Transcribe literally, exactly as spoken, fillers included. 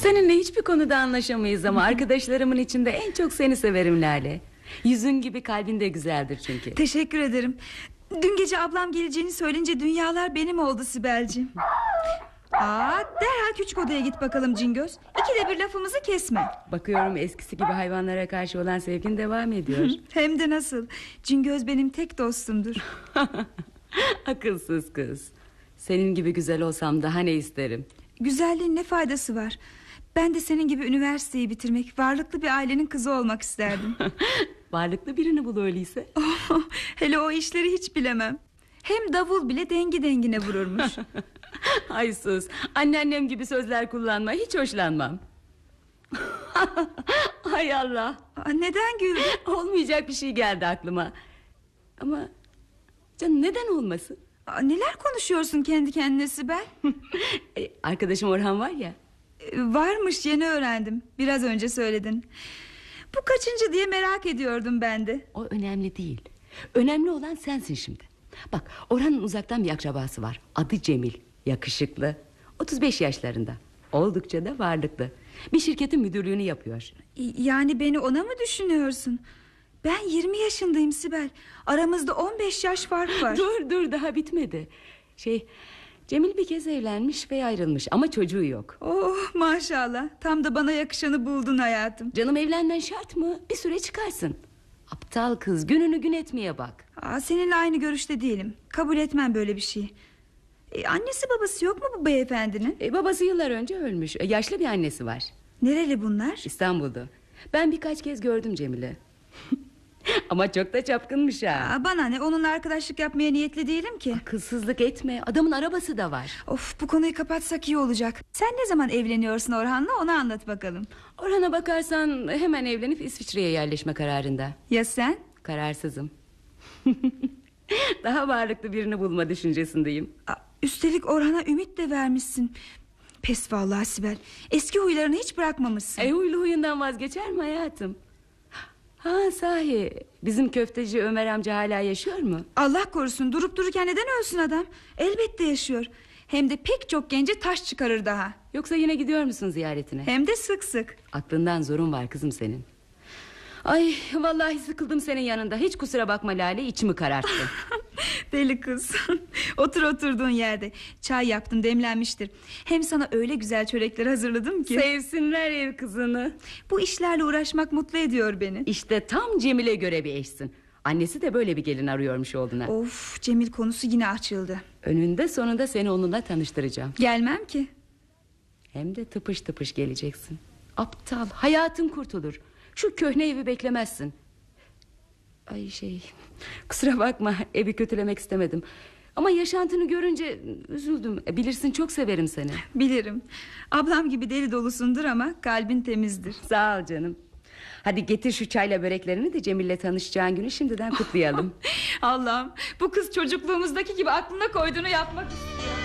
Seninle hiçbir konuda anlaşamayız ama arkadaşlarımın içinde en çok seni severim Lale. Yüzün gibi kalbin de güzeldir çünkü. Teşekkür ederim. Dün gece ablam geleceğini söyleyince dünyalar benim oldu Sibel'ciğim. Aa, derhal küçük odaya git bakalım Cingöz. İkide bir lafımızı kesme. Bakıyorum eskisi gibi hayvanlara karşı olan sevgin devam ediyor. Hem de nasıl. Cingöz benim tek dostumdur. Akılsız kız. Senin gibi güzel olsam daha ne isterim. Güzelliğin ne faydası var? Ben de senin gibi üniversiteyi bitirmek, varlıklı bir ailenin kızı olmak isterdim. Varlıklı birini bul öyleyse. Oh, hele o işleri hiç bilemem. Hem davul bile dengi dengine vururmuş. Ay sus. Anneannem gibi sözler kullanma, hiç hoşlanmam. Hay Allah. Aa, neden güldün? Olmayacak bir şey geldi aklıma. Ama canım, neden olmasın? Aa, neler konuşuyorsun kendi kendine Sibel? e, Arkadaşım Orhan var ya. Ee, varmış, yeni öğrendim. Biraz önce söyledin. Bu kaçıncı diye merak ediyordum ben de. O önemli değil. Önemli olan sensin şimdi. Bak, Orhan'ın uzaktan bir akrabası var. Adı Cemil. Yakışıklı. otuz beş yaşlarında. Oldukça da varlıklı. Bir şirketin müdürlüğünü yapıyor. Yani beni ona mı düşünüyorsun? Ben yirmi yaşındayım Sibel. Aramızda on beş yaş fark var. Dur dur, daha bitmedi. Şey, Cemil bir kez evlenmiş ve ayrılmış ama çocuğu yok. Oh maşallah, tam da bana yakışanı buldun hayatım. Canım, evlenmen şart mı? Bir süre çıkarsın. Aptal kız, gününü gün etmeye bak. Aa, seninle aynı görüşte değilim. Kabul etmem böyle bir şey. e, Annesi babası yok mu bu beyefendinin? e, Babası yıllar önce ölmüş. e, Yaşlı bir annesi var. Nereli bunlar? İstanbul'da. Ben birkaç kez gördüm Cemil'i. Ama çok da çapkınmış ha. Aa, bana ne, onunla arkadaşlık yapmaya niyetli değilim ki. Akılsızlık etme, adamın arabası da var. Of, bu konuyu kapatsak iyi olacak. Sen ne zaman evleniyorsun Orhan'la, onu anlat bakalım. Orhan'a bakarsan hemen evlenip İsviçre'ye yerleşme kararında. Ya sen? Kararsızım. Daha varlıklı birini bulma düşüncesindeyim. Aa, üstelik Orhan'a ümit de vermişsin. Pes vallahi Sibel. Eski huylarını hiç bırakmamışsın. E huylu huyundan vazgeçer mi hayatım? Ha sahi, bizim köfteci Ömer amca hala yaşıyor mu? Allah korusun, durup dururken neden ölsün adam? Elbette yaşıyor. Hem de pek çok gence taş çıkarır daha. Yoksa yine gidiyor musun ziyaretine? Hem de sık sık. Aklından zorun var kızım senin. Ay vallahi sıkıldım senin yanında. Hiç kusura bakma Lale, içimi kararttın. Deli kız. Otur oturduğun yerde. Çay yaptım, demlenmiştir. Hem sana öyle güzel çörekler hazırladım ki. Sevsinler ev kızını. Bu işlerle uğraşmak mutlu ediyor beni. İşte tam Cemil'e göre bir eşsin. Annesi de böyle bir gelin arıyormuş oğluna. Of, Cemil konusu yine açıldı. Önünde sonunda seni onunla tanıştıracağım. Gelmem ki. Hem de tıpış tıpış geleceksin. Aptal, hayatın kurtulur. Şu köhne evi beklemezsin. Ay şey, kusura bakma, evi kötülemek istemedim. Ama yaşantını görünce üzüldüm. Bilirsin, çok severim seni. Bilirim. Ablam gibi deli dolusundur ama kalbin temizdir. Sağ ol canım. Hadi getir şu çayla böreklerini de Cemil'le tanışacağın günü şimdiden kutlayalım. Allah'ım, bu kız çocukluğumuzdaki gibi aklına koyduğunu yapmak istiyor.